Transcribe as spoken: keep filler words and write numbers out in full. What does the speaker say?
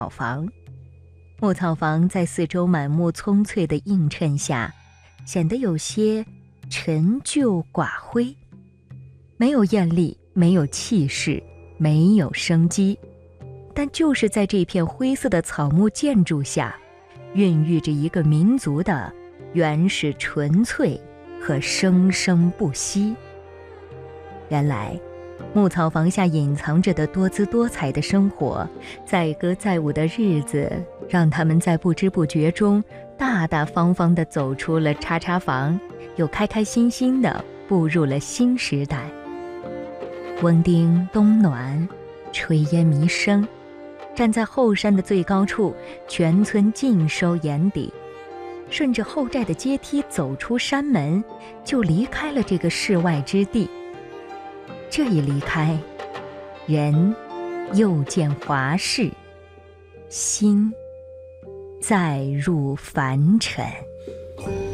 草房。木草房在四周满目葱翠的映衬下，显得有些陈旧寡灰，没有艳丽，没有气势，没有生机，但就是在这片灰色的草木建筑下，孕育着一个民族的原始纯粹和生生不息。原来木草房下隐藏着的多姿多彩的生活，载歌载舞的日子，让他们在不知不觉中大大方方地走出了叉叉房，又开开心心地步入了新时代。翁丁冬暖，炊烟弥生，站在后山的最高处，全村尽收眼底，顺着后寨的阶梯走出山门，就离开了这个世外之地。这一离开，人又见华世，心再入凡尘。